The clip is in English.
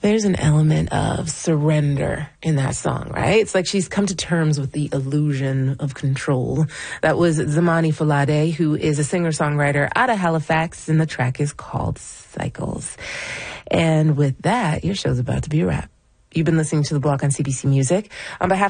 There's an element of surrender in that song, right? It's like she's come to terms with the illusion of control. That was Zamani Falade, who is a singer-songwriter out of Halifax, and the track is called Cycles. And with that, your show's about to be a wrap. You've been listening to The Block on CBC Music. On behalf